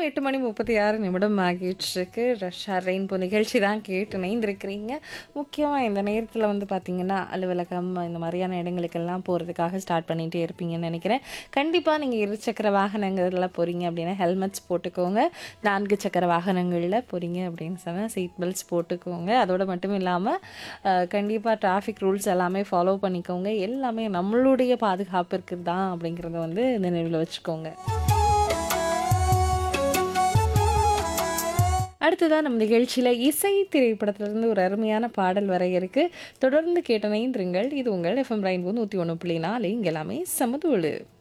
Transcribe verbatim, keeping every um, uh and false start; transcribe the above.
எட்டு மணி முப்பத்தி ஆறு நிமிடம் ஆகிட்டுருக்கு. ரஷ்ஷா ரெயின்போ நிகழ்ச்சி தான் கேட்டு இணைந்திருக்கிறீங்க. முக்கியமா இந்த நேரத்தில வந்து பார்த்தீங்கன்னா, அலுவலகம் இந்த மாதிரியான இடங்களுக்கெல்லாம் போறதுக்காக ஸ்டார்ட் பண்ணிட்டே இருப்பீங்கன்னு நெனைக்கிறேன். கண்டிப்பா நீங்க இருசக்கர வாகனங்கள்ல போறீங்க அப்படின்னா, ஹெல்மெட்ஸ் போட்டுக்கோங்க. நான்கு சக்கர வாகனங்கள்ல போறீங்க அப்படின்னு சொன்னா, சீட் பெல்ட்ஸ் போட்டுக்கோங்க. அதோட மட்டும் இல்லாம, அ கண்டிப்பா டிராஃபிக் ரூல்ஸ் எல்லாமே ஃபாலோ பண்ணிக்கோங்க. எல்லாமே நம்மளுடைய பாதுகாப்பிற்கு தான் அப்படிங்கிறத வந்து நினைவில வச்சுக்கோங்க. அடுத்ததா நம்ம நிகழ்ச்சியில இசை திரைப்படத்திலிருந்து ஒரு அருமையான பாடல் வர இருக்கு. தொடர்ந்து கேட்டு இணைந்திருங்கள். இது உங்கள் எஃப்எம் ரெயின்போ நூற்றி ஒன்று புள்ளி நாலு இங்க எல்லாமே சமதூளு.